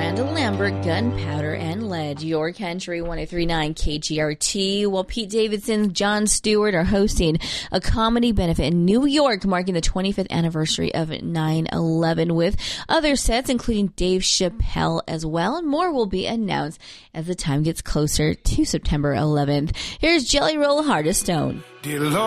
Miranda Lambert, Gunpowder and Lead. Your Country 103.9 KGRT. Well, Pete Davidson, Jon Stewart are hosting a comedy benefit in New York, marking the 25th anniversary of 9/11, with other sets, including Dave Chappelle as well. And more will be announced as the time gets closer to September 11th. Here's Jelly Roll Heart of Stone.